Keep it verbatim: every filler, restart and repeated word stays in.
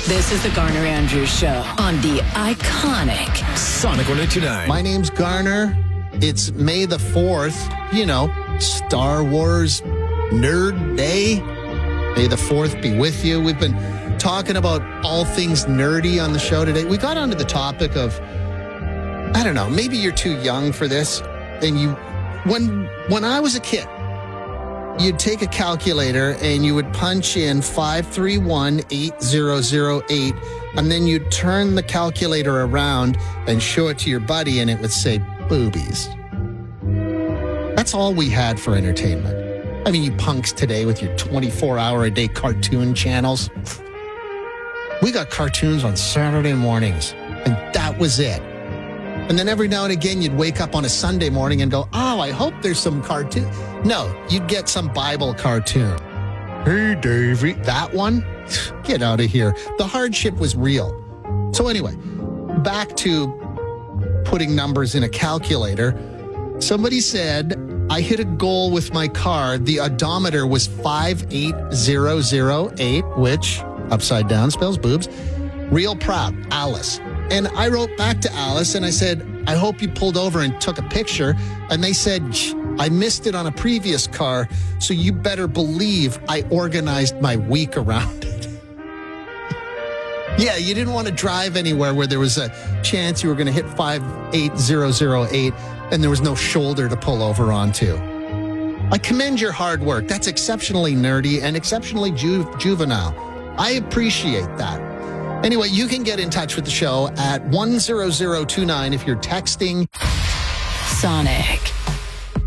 This is the Garner Andrews Show on the iconic Sonic one eighty-nine. My name's Garner. It's May the fourth. You know, Star Wars Nerd Day. May the fourth be with you. We've been talking about all things nerdy on the show today. We got onto the topic of, I don't know, maybe you're too young for this. And you, when when I was a kid, you'd take a calculator and you would punch in five three one, eight zero zero eight, and then you'd turn the calculator around and show it to your buddy, and it would say boobies. That's all we had for entertainment. I mean, you punks today with your twenty-four hour a day cartoon channels. We got cartoons on Saturday mornings, and that was it. And then every now and again, you'd wake up on a Sunday morning and go, oh, I hope there's some cartoon. No, you'd get some Bible cartoon. Hey, Davey. That one? Get out of here. The hardship was real. So anyway, back to putting numbers in a calculator. Somebody said, I hit a goal with my car. The odometer was five eight zero zero eight, which upside down spells boobs. Real proud, Alice. And I wrote back to Alice and I said, I hope you pulled over and took a picture. And they said, I missed it on a previous car, so you better believe I organized my week around it. Yeah, you didn't want to drive anywhere where there was a chance you were going to hit five eight zero zero eight and there was no shoulder to pull over onto. I commend your hard work. That's exceptionally nerdy and exceptionally ju- juvenile. I appreciate that. Anyway, you can get in touch with the show at one zero zero two nine if you're texting. Sonic.